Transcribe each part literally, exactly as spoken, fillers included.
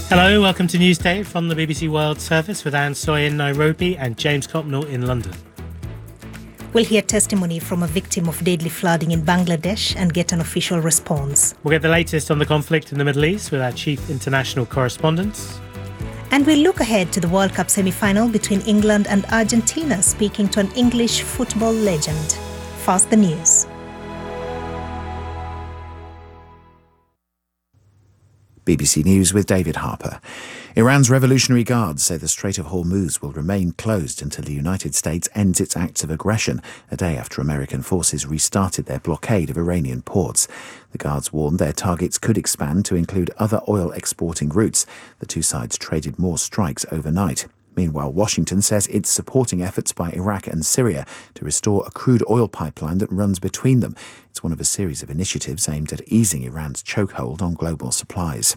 Hello, welcome to Newsday from the B B C World Service with Anne Soy in Nairobi and James Copnell in London. We'll hear testimony from a victim of deadly flooding in Bangladesh and get an official response. We'll get the latest on the conflict in the Middle East with our chief international correspondent. And we'll look ahead to the World Cup semi-final between England and Argentina, speaking to an English football legend. First, the news. B B C News with David Harper. Iran's Revolutionary Guards say the Strait of Hormuz will remain closed until the United States ends its acts of aggression, a day after American forces restarted their blockade of Iranian ports. The Guards warned their targets could expand to include other oil-exporting routes. The two sides traded more strikes overnight. Meanwhile, Washington says it's supporting efforts by Iraq and Syria to restore a crude oil pipeline that runs between them. It's one of a series of initiatives aimed at easing Iran's chokehold on global supplies.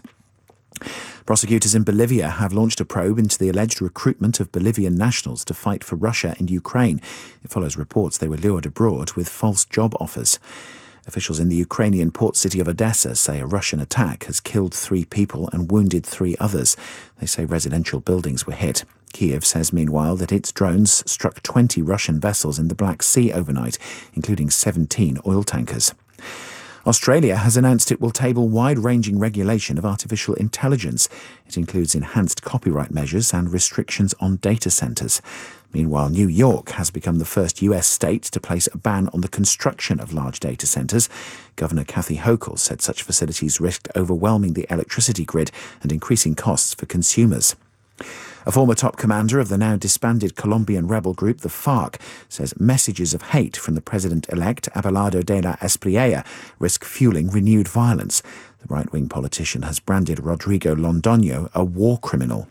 Prosecutors in Bolivia have launched a probe into the alleged recruitment of Bolivian nationals to fight for Russia in Ukraine. It follows reports they were lured abroad with false job offers. Officials in the Ukrainian port city of Odessa say a Russian attack has killed three people and wounded three others. They say residential buildings were hit. Kiev says, meanwhile, that its drones struck twenty Russian vessels in the Black Sea overnight, including seventeen oil tankers. Australia has announced it will table wide-ranging regulation of artificial intelligence. It includes enhanced copyright measures and restrictions on data centres. Meanwhile, New York has become the first U S state to place a ban on the construction of large data centres. Governor Kathy Hochul said such facilities risked overwhelming the electricity grid and increasing costs for consumers. A former top commander of the now disbanded Colombian rebel group, the FARC, says messages of hate from the president-elect Abelardo de la Espriella risk fueling renewed violence. The right-wing politician has branded Rodrigo Londoño a war criminal.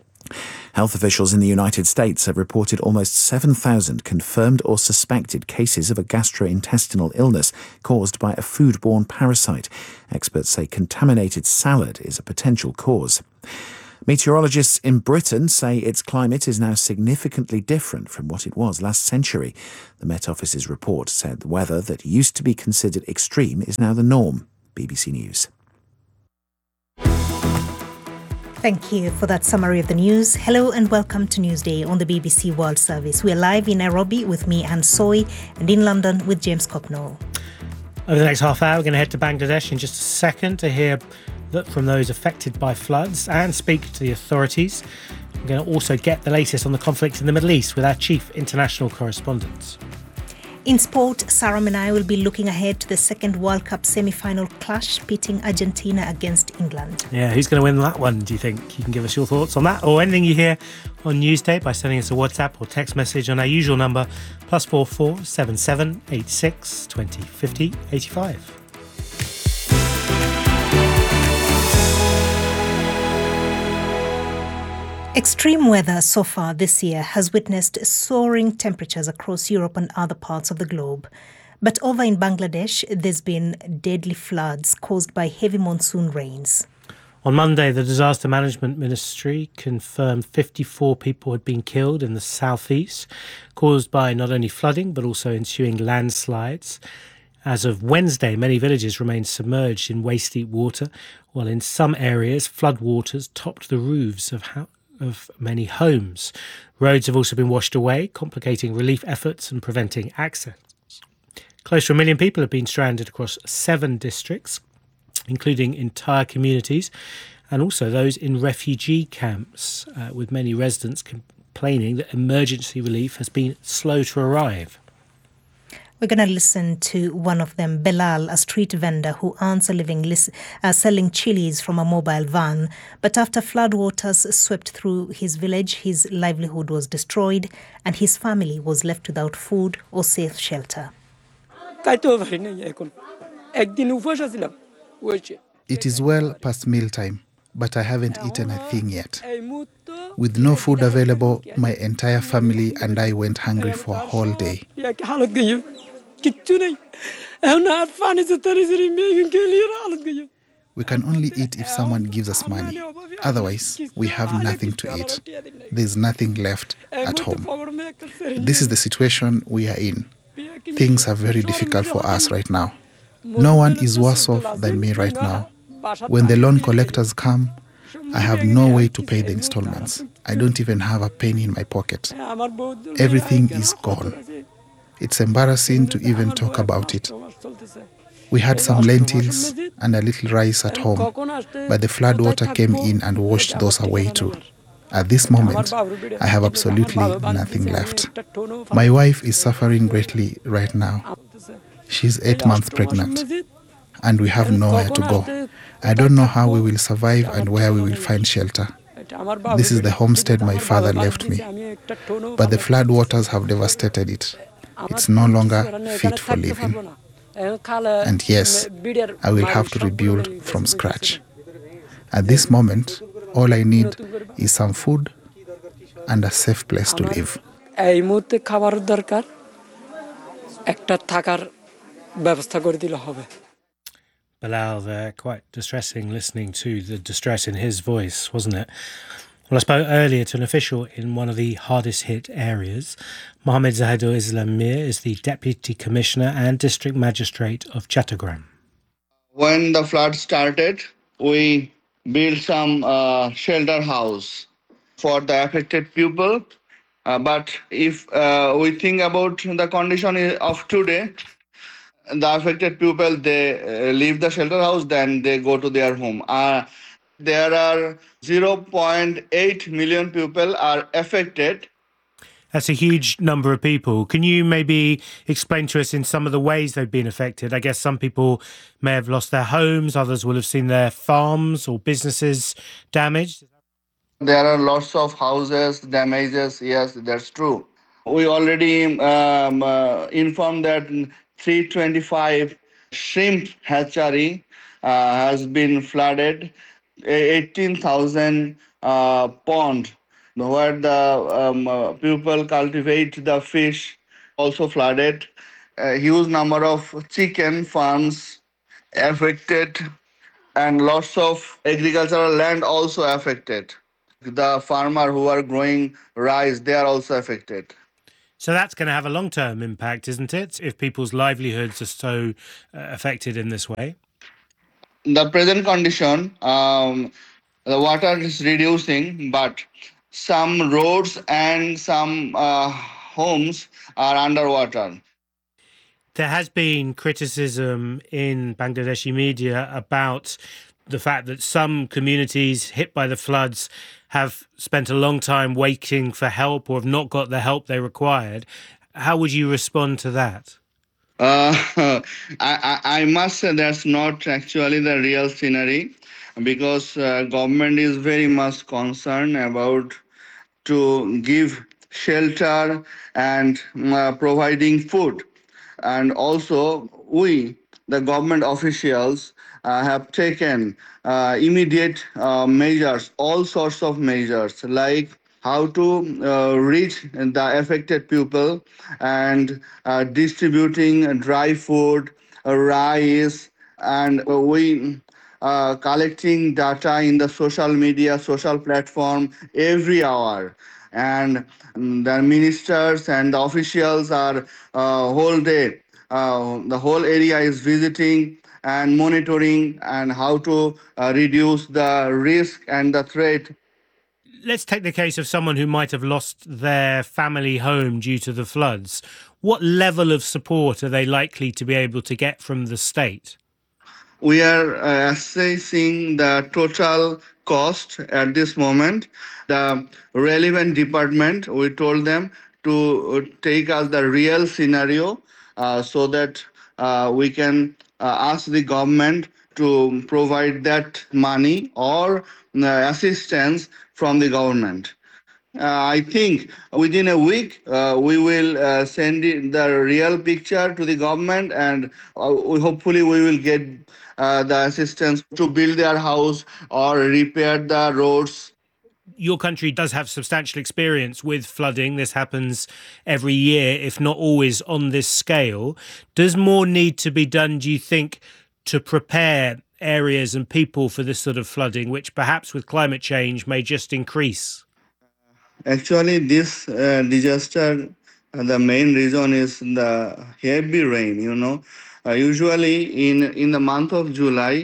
Health officials in the United States have reported almost seven thousand confirmed or suspected cases of a gastrointestinal illness caused by a foodborne parasite. Experts say contaminated salad is a potential cause. Meteorologists in Britain say its climate is now significantly different from what it was last century. The Met Office's report said the weather that used to be considered extreme is now the norm. B B C News. Thank you for that summary of the news. Hello and welcome to Newsday on the B B C World Service. We're live in Nairobi with me, Anne Soy, and in London with James Copnell. Over the next half hour, we're going to head to Bangladesh in just a second to hear that from those affected by floods and speak to the authorities. We're going to also get the latest on the conflict in the Middle East with our chief international correspondent. In sport, Sarah and I will be looking ahead to the second World Cup semi-final clash pitting Argentina against England. Yeah, who's going to win that one, do you think? You can give us your thoughts on that or anything you hear on Newsday by sending us a WhatsApp or text message on our usual number, plus four four seven seven eight six twenty fifty eighty-five. Extreme weather so far this year has witnessed soaring temperatures across Europe and other parts of the globe. But over in Bangladesh, there's been deadly floods caused by heavy monsoon rains. On Monday, the Disaster Management Ministry confirmed fifty-four people had been killed in the southeast, caused by not only flooding but also ensuing landslides. As of Wednesday, many villages remained submerged in waist-deep water, while in some areas, floodwaters topped the roofs of houses. of many homes. Roads have also been washed away, complicating relief efforts and preventing access. Close to a million people have been stranded across seven districts, including entire communities, and also those in refugee camps, uh, with many residents complaining that emergency relief has been slow to arrive. We're going to listen to one of them, Belal, a street vendor who earns a living lis- uh, selling chilies from a mobile van. But after floodwaters swept through his village, his livelihood was destroyed and his family was left without food or safe shelter. It is well past mealtime, but I haven't eaten a thing yet. With no food available, my entire family and I went hungry for a whole day. We can only eat if someone gives us money. Otherwise, we have nothing to eat. There's nothing left at home. This is the situation we are in. Things are very difficult for us right now. No one is worse off than me right now. When the loan collectors come, I have no way to pay the installments. I don't even have a penny in my pocket. Everything is gone. It's embarrassing to even talk about it. We had some lentils and a little rice at home, but the flood water came in and washed those away too. At this moment, I have absolutely nothing left. My wife is suffering greatly right now. She's eight months pregnant, and we have nowhere to go. I don't know how we will survive and where we will find shelter. This is the homestead my father left me, but the flood waters have devastated it. It's no longer fit for living. And yes, I will have to rebuild from scratch. At this moment, all I need is some food and a safe place to live. Bilal there, quite distressing listening to the distress in his voice, wasn't it? Well, I spoke earlier to an official in one of the hardest hit areas. Mohamed Zahidul Islam Mir is the Deputy Commissioner and District Magistrate of Chattogram. When the flood started, we built some uh, shelter house for the affected people. Uh, but if uh, we think about the condition of today, the affected people, they uh, leave the shelter house, then they go to their home. Uh, there are zero point eight million people are affected. That's a huge number of people. Can you maybe explain to us in some of the ways they've been affected? I guess some people may have lost their homes, others will have seen their farms or businesses damaged. There are lots of houses, damages, yes, that's true. We already um, uh, informed that three twenty-five shrimp hatchery uh, has been flooded, eighteen thousand uh, pond where the um, uh, people cultivate the fish also flooded. A huge number of chicken farms affected and lots of agricultural land also affected. The farmer who are growing rice, they are also affected. So that's going to have a long-term impact, isn't it, if people's livelihoods are so uh, affected in this way? The present condition, um, the water is reducing, but some roads and some uh, homes are underwater. There has been criticism in Bangladeshi media about the fact that some communities hit by the floods have spent a long time waiting for help or have not got the help they required. How would you respond to that? Uh, I, I must say that's not actually the real scenario, because uh, government is very much concerned about to give shelter and uh, providing food. And also we, the government officials, uh, have taken uh, immediate uh, measures, all sorts of measures, like how to uh, reach the affected people and uh, distributing dry food, uh, rice, and uh, we uh, collecting data in the social media, social platform every hour. And the ministers and the officials are uh, whole day, uh, the whole area is visiting and monitoring and how to uh, reduce the risk and the threat. Let's take the case of someone who might have lost their family home due to the floods. What level of support are they likely to be able to get from the state? We are uh, assessing the total cost at this moment. The relevant department, we told them to take us the real scenario uh, so that uh, we can uh, ask the government to provide that money or uh, assistance from the government. Uh, I think within a week uh, we will uh, send it, the real picture to the government, and uh, we, hopefully we will get uh, the assistance to build their house or repair the roads. Your country does have substantial experience with flooding. This happens every year, if not always on this scale. Does more need to be done, do you think, to prepare areas and people for this sort of flooding, which perhaps with climate change may just increase? Actually, this uh, disaster, uh, the main reason is the heavy rain, you know. Uh, usually in, in the month of July,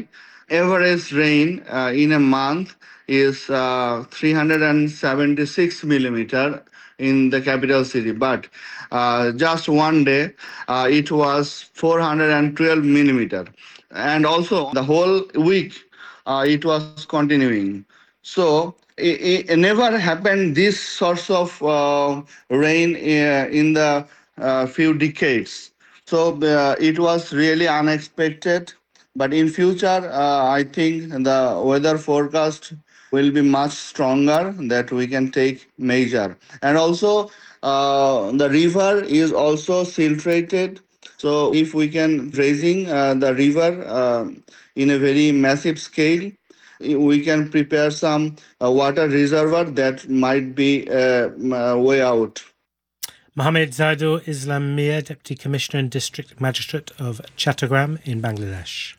average rain uh, in a month is uh, three hundred seventy-six millimeter in the capital city, but uh, just one day uh, it was four hundred twelve millimeter, and also the whole week uh, it was continuing. So it, it never happened this sorts of uh, rain uh, in the uh, few decades. So uh, it was really unexpected. But in future, uh, I think the weather forecast will be much stronger that we can take measure. And also, uh, the river is also siltrated. So if we can raising uh, the river uh, in a very massive scale, we can prepare some uh, water reservoir that might be uh, way out. Mohammed Zaidul Islam Mir, Deputy Commissioner and District Magistrate of Chattogram in Bangladesh.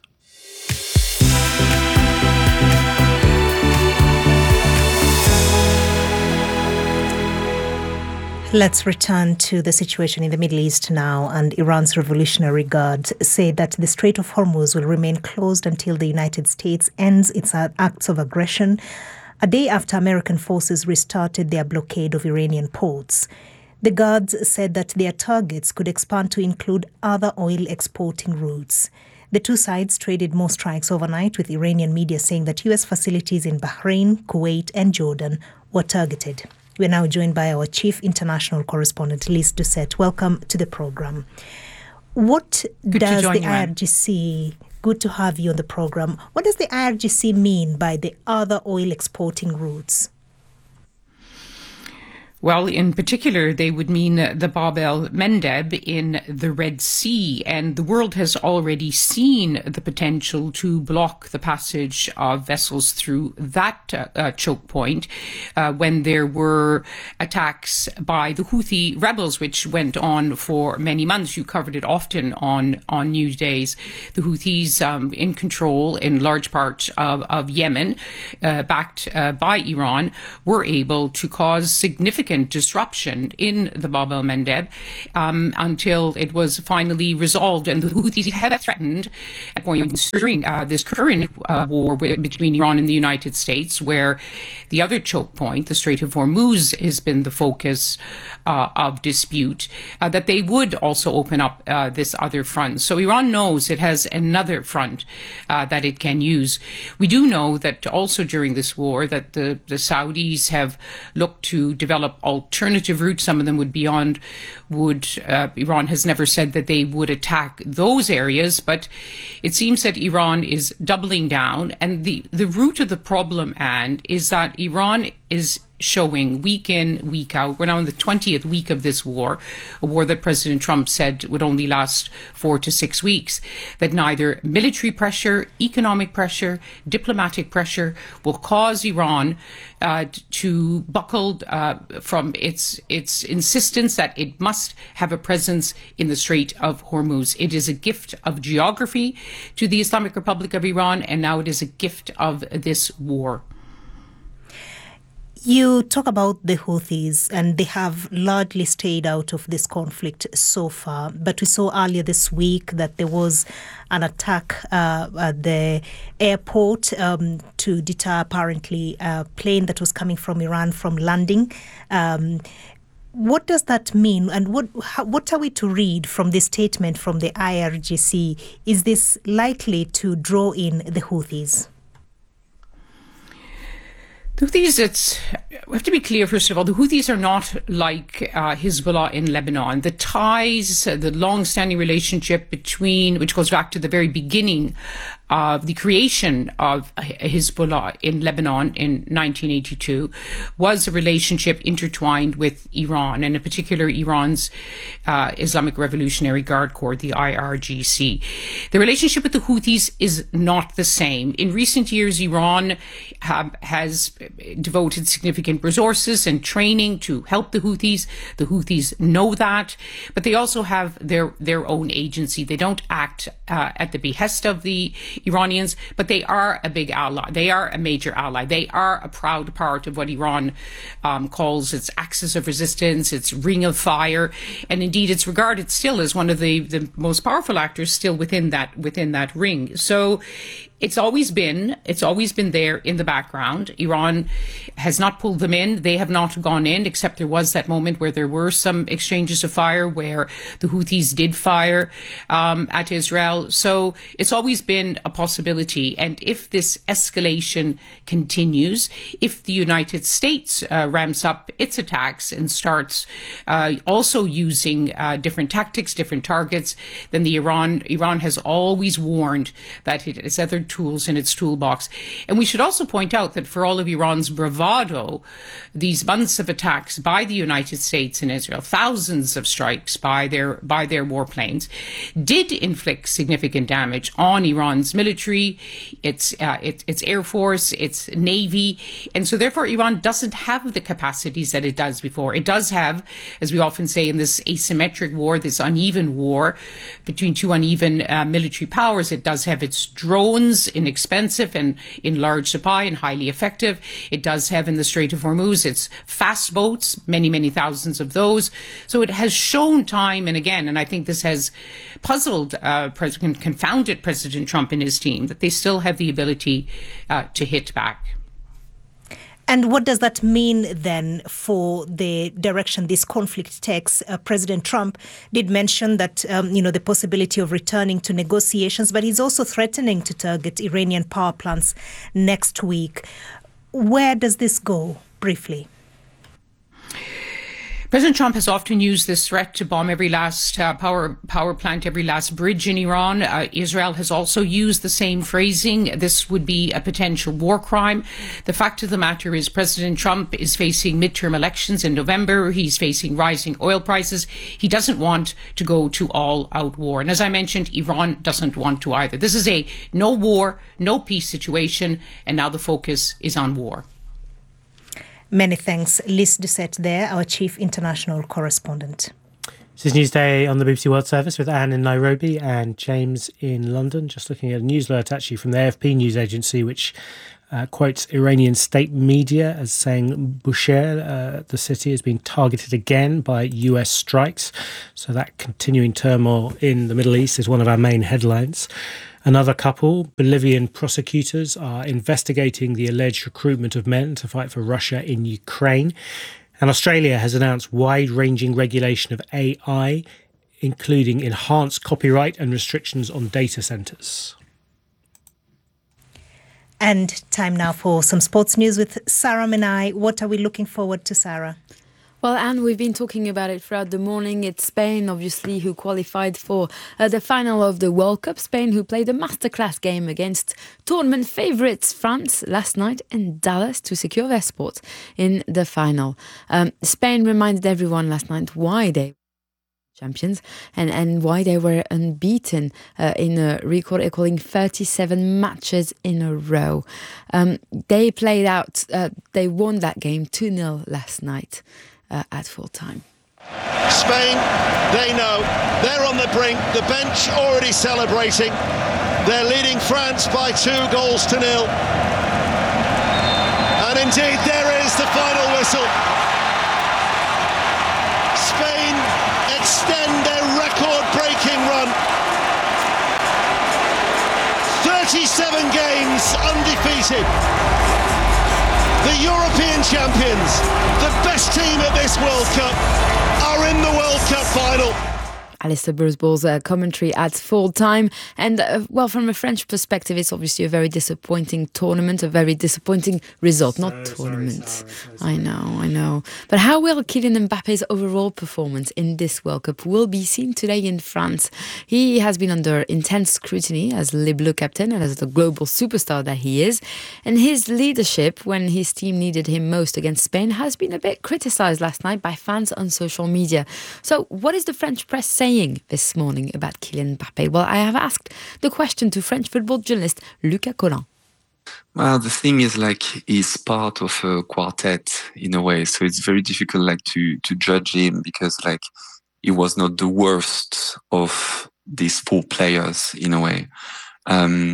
Let's return to the situation in the Middle East now, and Iran's Revolutionary Guard said that the Strait of Hormuz will remain closed until the United States ends its acts of aggression, a day after American forces restarted their blockade of Iranian ports. The Guards said that their targets could expand to include other oil exporting routes. The two sides traded more strikes overnight, with Iranian media saying that U S facilities in Bahrain, Kuwait and Jordan were targeted. We're now joined by our chief international correspondent, Lise Doucette. Welcome to the program. What Good does the you, I R G C, good to have you on the program, what does the I R G C mean by the other oil exporting routes? Well, in particular, they would mean the Bab el-Mandeb in the Red Sea, and the world has already seen the potential to block the passage of vessels through that uh, uh, choke point uh, when there were attacks by the Houthi rebels, which went on for many months. You covered it often on, on news days. The Houthis um, in control in large part of, of Yemen, uh, backed uh, by Iran, were able to cause significant disruption in the Bab el-Mandeb um, until it was finally resolved. And the Houthis had threatened at points during uh, this current uh, war between Iran and the United States, where the other choke point, the Strait of Hormuz, has been the focus uh, of dispute, uh, that they would also open up uh, this other front. So Iran knows it has another front uh, that it can use. We do know that also during this war that the, the Saudis have looked to develop alternative routes. Some of them would beyond, would, uh, Iran has never said that they would attack those areas, but it seems that Iran is doubling down. And the, the root of the problem, Anne, is that Iran is showing week in, week out. We're now in the twentieth week of this war, a war that President Trump said would only last four to six weeks, that neither military pressure, economic pressure, diplomatic pressure will cause Iran uh, to buckle uh, from its its insistence that it must have a presence in the Strait of Hormuz. It is a gift of geography to the Islamic Republic of Iran, and now it is a gift of this war. You talk about the Houthis, and they have largely stayed out of this conflict so far. But we saw earlier this week that there was an attack uh, at the airport um, to deter apparently a plane that was coming from Iran from landing. Um, what does that mean, and what how, what are we to read from this statement from the I R G C? Is this likely to draw in the Houthis? The Houthis, it's, we have to be clear, first of all, the Houthis are not like uh, Hezbollah in Lebanon. The ties, uh, the long-standing relationship between, which goes back to the very beginning of the creation of Hezbollah in Lebanon in nineteen eighty-two, was a relationship intertwined with Iran, and in particular Iran's uh, Islamic Revolutionary Guard Corps, the I R G C. The relationship with the Houthis is not the same. In recent years, Iran have, has devoted significant resources and training to help the Houthis. The Houthis know that, but they also have their, their own agency. They don't act uh, at the behest of the Iranians, but they are a big ally. They are a major ally. They are a proud part of what Iran um, calls its axis of resistance, its ring of fire, and indeed it's regarded still as one of the, the most powerful actors still within that within that ring. So it's always been, it's always been there in the background. Iran has not pulled them in. They have not gone in, except there was that moment where there were some exchanges of fire where the Houthis did fire um, at Israel. So it's always been a possibility. And if this escalation continues, if the United States uh, ramps up its attacks and starts uh, also using uh, different tactics, different targets, then the Iran, Iran has always warned that it has other tools in its toolbox. And we should also point out that for all of Iran's bravado, these months of attacks by the United States and Israel, thousands of strikes by their by their warplanes, did inflict significant damage on Iran's military, its uh, its, its air force, its navy, and so therefore Iran doesn't have the capacities that it does before. It does have, as we often say in this asymmetric war, this uneven war between two uneven uh, military powers, it does have its drones, inexpensive and in large supply and highly effective. It does have in the Strait of Hormuz its fast boats, many, many thousands of those. So it has shown time and again, and I think this has puzzled, uh, President, confounded President Trump and his team, that they still have the ability uh, to hit back. And what does that mean then for the direction this conflict takes? Uh, President Trump did mention that, um, you know, the possibility of returning to negotiations, but he's also threatening to target Iranian power plants next week. Where does this go, briefly? President Trump has often used this threat to bomb every last uh, power power plant, every last bridge in Iran. Uh, Israel has also used the same phrasing. This would be a potential war crime. The fact of the matter is President Trump is facing midterm elections in November. He's facing rising oil prices. He doesn't want to go to all-out war. And as I mentioned, Iran doesn't want to either. This is a no war, no peace situation, and now the focus is on war. Many thanks. Lise Doucette there, our chief international correspondent. This is Newsday on the B B C World Service with Anne in Nairobi and James in London. Just looking at a news alert actually from the A F P news agency, which uh, quotes Iranian state media as saying Bushehr, uh, the city, has been targeted again by U S strikes. So that continuing turmoil in the Middle East is one of our main headlines. Another couple, Bolivian prosecutors, are investigating the alleged recruitment of men to fight for Russia in Ukraine. And Australia has announced wide-ranging regulation of A I, including enhanced copyright and restrictions on data centres. And time now for some sports news with Sarah Menai. What are we looking forward to, Sarah? Well, Anne, we've been talking about it throughout the morning. It's Spain, obviously, who qualified for uh, the final of the World Cup. Spain, who played a masterclass game against tournament favourites France last night in Dallas to secure their spot in the final. Um, Spain reminded everyone last night why they champions and, and why they were unbeaten uh, in a record equaling thirty-seven matches in a row. Um, they played out, uh, they won that game two nil last night. Uh, at full time. Spain, they know they're on the brink. The bench already celebrating. They're leading France by two goals to nil. And indeed, there is the final whistle. Spain extend their record-breaking run. thirty-seven games undefeated. The European champions, the best team at this World Cup, are in the World Cup final. Alistair Bursball's uh, commentary at full time. And, uh, well, from a French perspective, it's obviously a very disappointing tournament, a very disappointing result, so, not tournament. Sorry, sorry, sorry. I know, I know. But how will Kylian Mbappe's overall performance in this World Cup will be seen today in France? He has been under intense scrutiny as Le Bleu captain and as the global superstar that he is. And his leadership, when his team needed him most against Spain, has been a bit criticised last night by fans on social media. So what is the French press saying this morning about Kylian Mbappe? Well, I have asked the question to French football journalist Lucas Collin. Well, the thing is, like, he's part of a quartet in a way, so it's very difficult, like, to to judge him because, like, he was not the worst of these four players in a way. Um,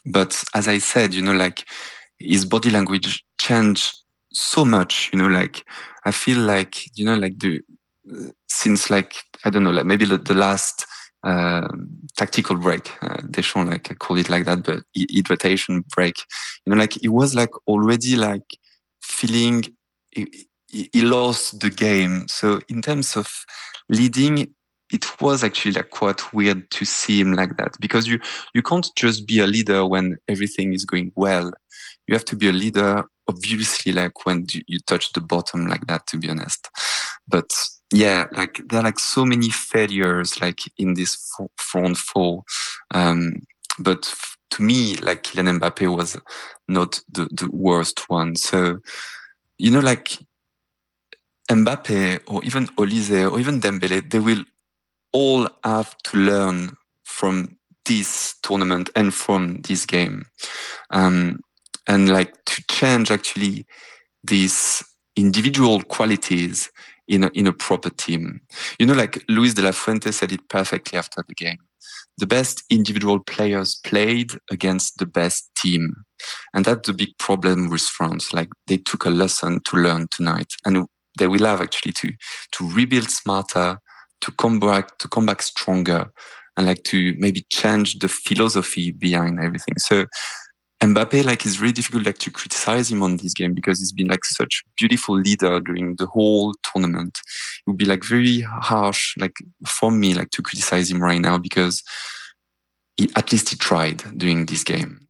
But as I said, you know, like his body language changed so much, you know, like I feel like, you know, like the, since like, I don't know, like maybe the, the last uh, tactical break, uh, Deschamps like call it like that, but hydration break, you know, like he was like already like feeling he, he lost the game. So in terms of leading, it was actually like quite weird to see him like that, because you, you can't just be a leader when everything is going well. You have to be a leader, obviously, like when you, you touch the bottom like that, to be honest. But yeah, like there are like so many failures like in this front four. Um, but f- to me, like Kylian Mbappé was not the, the worst one. So, you know, like Mbappé or even Olise or even Dembele, they will all have to learn from this tournament and from this game. Um, and like to change actually these individual qualities in a, in a proper team. You know, like Luis de la Fuente said it perfectly after the game. The best individual players played against the best team. And that's the big problem with France. Like they took a lesson to learn tonight, and they will have actually to, to rebuild smarter, to come back, to come back stronger, and like to maybe change the philosophy behind everything. So Mbappé, like, is really difficult like to criticize him on this game, because he's been like such a beautiful leader during the whole tournament. It would be like very harsh, like for me, like to criticize him right now, because he, at least he tried during this game.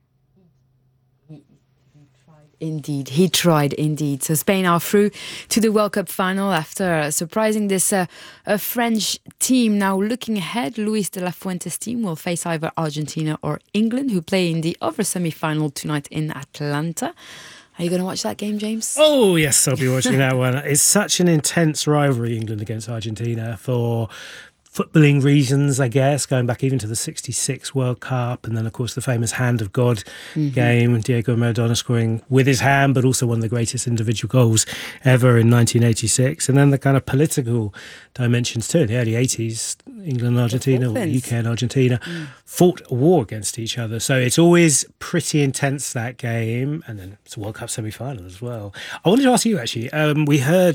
Indeed, he tried indeed. So Spain are through to the World Cup final after surprising this uh, a French team. Now looking ahead, Luis de la Fuente's team will face either Argentina or England, who play in the other semi-final tonight in Atlanta. Are you going to watch that game, James? Oh, yes, I'll be watching that one. It's such an intense rivalry, England against Argentina, for footballing reasons, I guess, going back even to the sixty-six World Cup, and then, of course, the famous Hand of God mm-hmm. game, Diego Maradona scoring with his hand, but also one of the greatest individual goals ever in nineteen eighty-six. And then the kind of political dimensions too. In the early eighties, England and Argentina, or U K and Argentina, mm. fought a war against each other. So it's always pretty intense, that game. And then it's a World Cup semi-final as well. I wanted to ask you, actually, um, we heard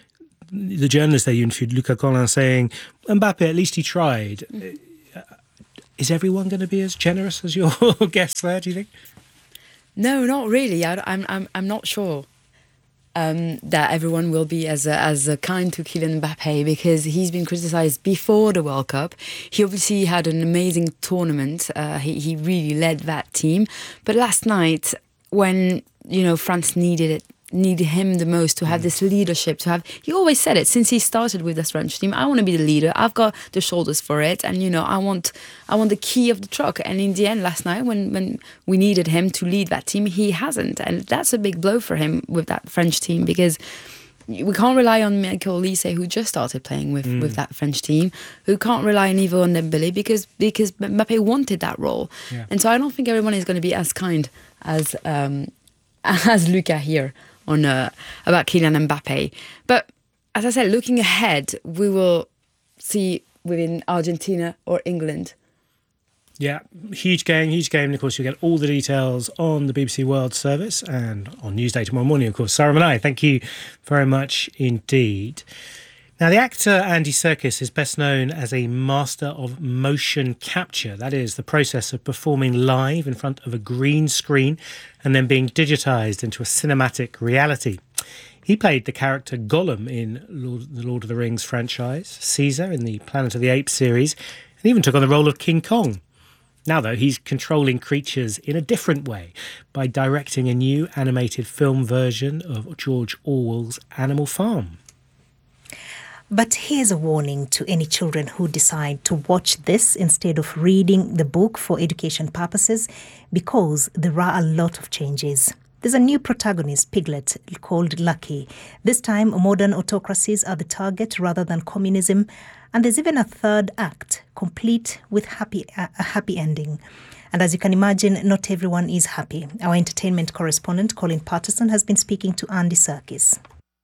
the journalist there you interviewed, Lucas Collin, saying, Mbappé, at least he tried. Mm. Is everyone going to be as generous as your guests there, do you think? No, not really. I, I'm, I'm, I'm not sure um, that everyone will be as, as kind to Kylian Mbappé, because he's been criticised before the World Cup. He obviously had an amazing tournament. Uh, he, he really led that team. But last night, when, you know, France needed it, needed him the most to have this leadership, to have, he always said it since he started with this French team, I want to be the leader, I've got the shoulders for it, and you know, I want I want the key of the truck. And in the end, last night, when, when we needed him to lead that team, he hasn't, and that's a big blow for him with that French team, because we can't rely on Michael Olise, who just started playing with, mm. with that French team, who can't rely neither on Dembele, because because Mbappé wanted that role. Yeah. And so I don't think everyone is going to be as kind as um, as Lucas here on uh, about Kylian Mbappé. But as I said, looking ahead, we will see within Argentina or England. Yeah, huge game, huge game. And of course, you'll get all the details on the B B C World Service and on Newsday tomorrow morning, of course. Sarah and I, thank you very much indeed. Now, the actor Andy Serkis is best known as a master of motion capture. That is the process of performing live in front of a green screen and then being digitised into a cinematic reality. He played the character Gollum in Lord, the Lord of the Rings franchise, Caesar in the Planet of the Apes series, and even took on the role of King Kong. Now, though, he's controlling creatures in a different way by directing a new animated film version of George Orwell's Animal Farm. But here's a warning to any children who decide to watch this instead of reading the book for education purposes, because there are a lot of changes. There's a new protagonist, Piglet, called Lucky. This time, modern autocracies are the target rather than communism. And there's even a third act, complete with happy a happy ending. And as you can imagine, not everyone is happy. Our entertainment correspondent, Colin Patterson, has been speaking to Andy Serkis.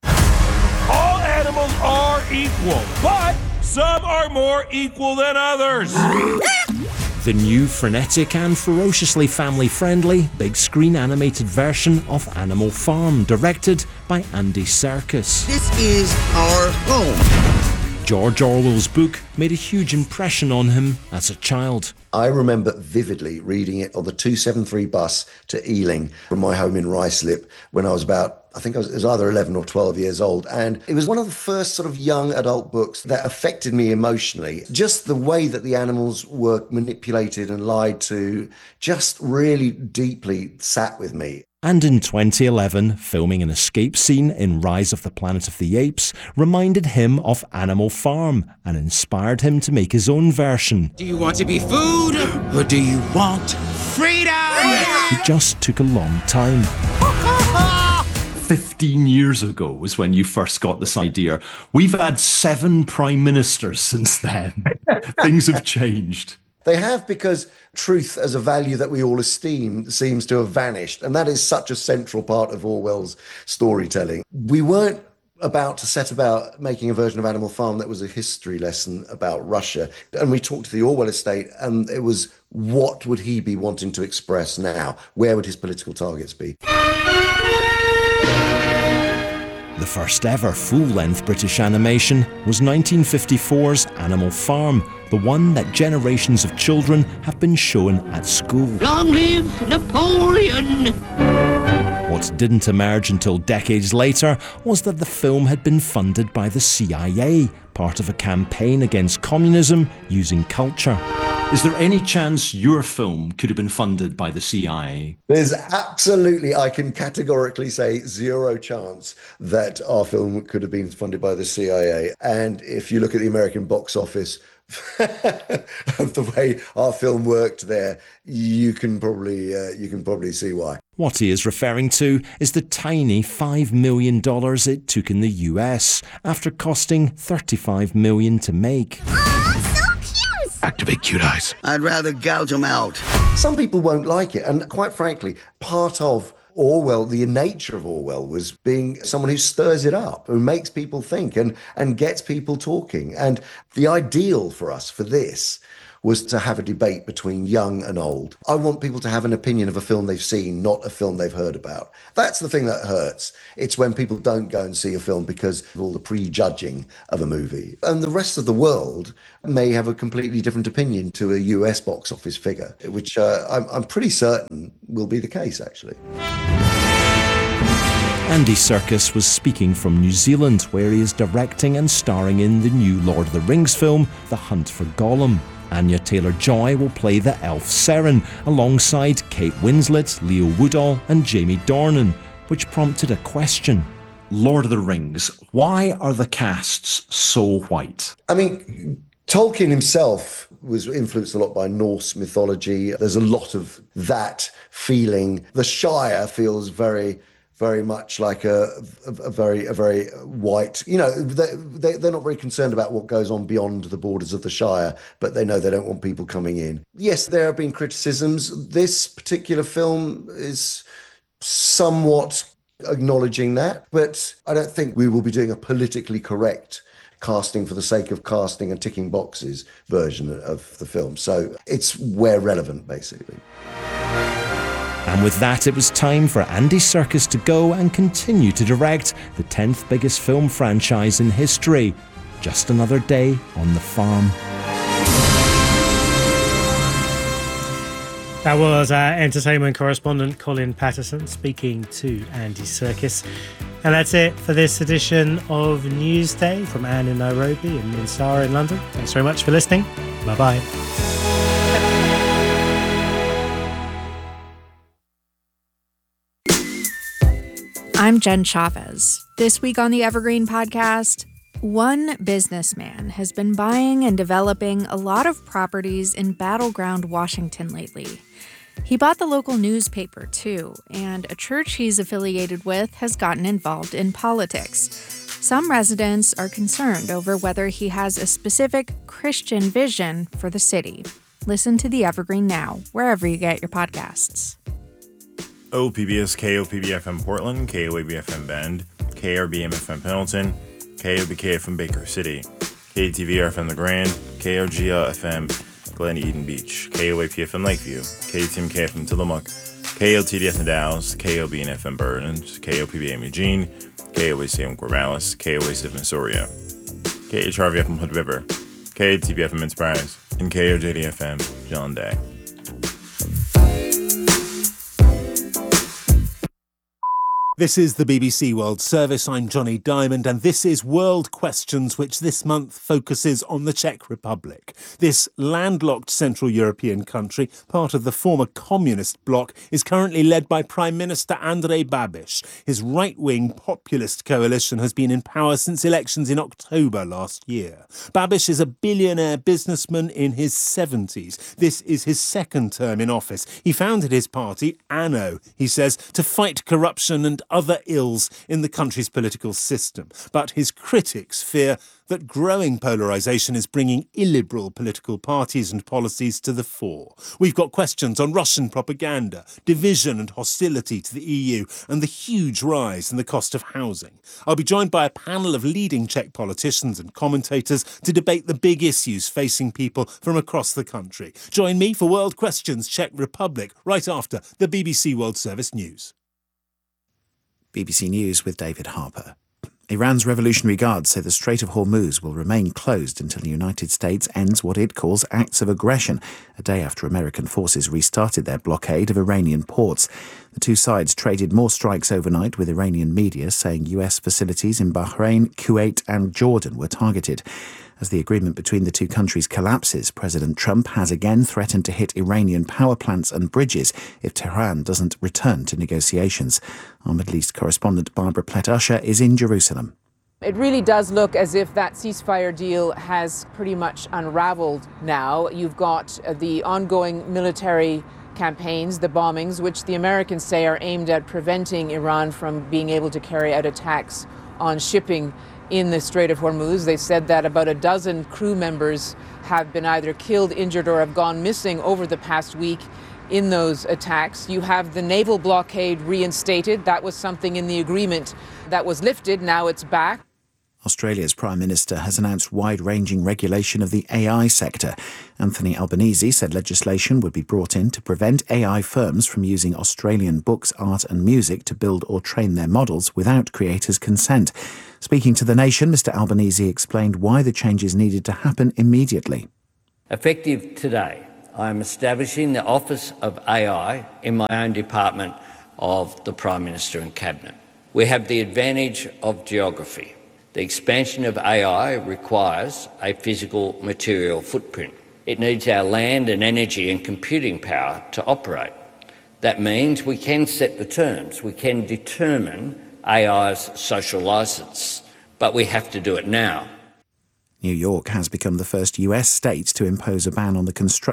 All animals are equal, but some are more equal than others. the new, frenetic and ferociously family-friendly big-screen animated version of Animal Farm, directed by Andy Serkis. This is our home. George Orwell's book made a huge impression on him as a child. I remember vividly reading it on the two seventy-three bus to Ealing from my home in Ruislip when I was about, I think I was, it was either eleven or twelve years old. And it was one of the first sort of young adult books that affected me emotionally. Just the way that the animals were manipulated and lied to just really deeply sat with me. And in twenty eleven, filming an escape scene in Rise of the Planet of the Apes reminded him of Animal Farm and inspired him to make his own version. Do you want to be food or do you want freedom? It just took a long time. fifteen years ago was when you first got this idea. We've had seven prime ministers since then. Things have changed. They have, because truth as a value that we all esteem seems to have vanished. And that is such a central part of Orwell's storytelling. We weren't about to set about making a version of Animal Farm that was a history lesson about Russia. And we talked to the Orwell estate, and it was, what would he be wanting to express now? Where would his political targets be? The first ever full-length British animation was nineteen fifty-four's Animal Farm, the one that generations of children have been shown at school. Long live Napoleon! What didn't emerge until decades later was that the film had been funded by the C I A, part of a campaign against communism using culture. Is there any chance your film could have been funded by the C I A? There's absolutely, I can categorically say, zero chance that our film could have been funded by the C I A. And if you look at the American box office, of the way our film worked there, you can probably uh, you can probably see why. What he is referring to is the tiny five million dollars it took in the U S after costing thirty-five million dollars to make. Activate cute eyes. I'd rather gouge them out. Some people won't like it. And quite frankly, part of Orwell, the nature of Orwell, was being someone who stirs it up, who makes people think and, and gets people talking. And the ideal for us for this was to have a debate between young and old. I want people to have an opinion of a film they've seen, not a film they've heard about. That's the thing that hurts. It's when people don't go and see a film because of all the prejudging of a movie. And the rest of the world may have a completely different opinion to a U S box office figure, which uh, I'm, I'm pretty certain will be the case, actually. Andy Serkis was speaking from New Zealand, where he is directing and starring in the new Lord of the Rings film, The Hunt for Gollum. Anya Taylor-Joy will play the elf Seren alongside Kate Winslet, Leo Woodall and Jamie Dornan, which prompted a question. Lord of the Rings, why are the casts so white? I mean, Tolkien himself was influenced a lot by Norse mythology. There's a lot of that feeling. The Shire feels very... very much like a, a, a very a very white, you know, they, they, they're not very concerned about what goes on beyond the borders of the Shire, but they know they don't want people coming in. Yes, there have been criticisms. This particular film is somewhat acknowledging that, but I don't think we will be doing a politically correct casting for the sake of casting and ticking boxes version of the film. So it's where relevant, basically. And with that, it was time for Andy Serkis to go and continue to direct the tenth biggest film franchise in history. Just another day on the farm. That was our entertainment correspondent Colin Patterson speaking to Andy Serkis. And that's it for this edition of Newsday from Anne in Nairobi and Minsara in London. Thanks very much for listening. Bye-bye. I'm Jen Chavez. This week on the Evergreen Podcast, one businessman has been buying and developing a lot of properties in battleground Washington lately. He bought the local newspaper, too, and a church he's affiliated with has gotten involved in politics. Some residents are concerned over whether he has a specific Christian vision for the city. Listen to the Evergreen now, wherever you get your podcasts. O P B S K O P B F M Portland, K O A B F M Bend, K R B M F M Pendleton, K O B K F M Baker City, K T V R F M The Grand, K O G L F M Glen Eden Beach, K O A P F M Lakeview, K T M K F M Tillamook, K L T D F in Dallas, K O B N F M Burns, K O P B M Eugene, K O A C M Corvallis, K O A C F M Soria, K H R V F M Hood River, K T B F M Enterprise, and K O J D F M John Day. This is the B B C World Service. I'm Johnny Diamond, and this is World Questions, which this month focuses on the Czech Republic. This landlocked Central European country, part of the former communist bloc, is currently led by Prime Minister Andrej Babiš. His right-wing populist coalition has been in power since elections in October last year. Babiš is a billionaire businessman in his seventies. This is his second term in office. He founded his party, ANO, he says, to fight corruption and other ills in the country's political system. But his critics fear that growing polarisation is bringing illiberal political parties and policies to the fore. We've got questions on Russian propaganda, division and hostility to the E U, and the huge rise in the cost of housing. I'll be joined by a panel of leading Czech politicians and commentators to debate the big issues facing people from across the country. Join me for World Questions Czech Republic right after the B B C World Service News. B B C News with David Harper. Iran's Revolutionary Guards say the Strait of Hormuz will remain closed until the United States ends what it calls acts of aggression, a day after American forces restarted their blockade of Iranian ports. The two sides traded more strikes overnight, with Iranian media saying U S facilities in Bahrain, Kuwait and Jordan were targeted. As the agreement between the two countries collapses, President Trump has again threatened to hit Iranian power plants and bridges if Tehran doesn't return to negotiations. Our Middle East correspondent Barbara Plett-Usher is in Jerusalem. It really does look as if that ceasefire deal has pretty much unraveled now. You've got the ongoing military campaigns, the bombings, which the Americans say are aimed at preventing Iran from being able to carry out attacks on shipping in the Strait of Hormuz. They said that about a dozen crew members have been either killed, injured, or have gone missing over the past week in those attacks. You have the naval blockade reinstated. That was something in the agreement that was lifted. Now it's back. Australia's Prime Minister has announced wide-ranging regulation of the A I sector. Anthony Albanese said legislation would be brought in to prevent A I firms from using Australian books, art and music to build or train their models without creators' consent. Speaking to The Nation, Mr Albanese explained why the changes needed to happen immediately. Effective today, I am establishing the Office of A I in my own department of the Prime Minister and Cabinet. We have the advantage of geography. The expansion of A I requires a physical material footprint. It needs our land and energy and computing power to operate. That means we can set the terms, we can determine A I's social licence, but we have to do it now. New York has become the first U S state to impose a ban on the construction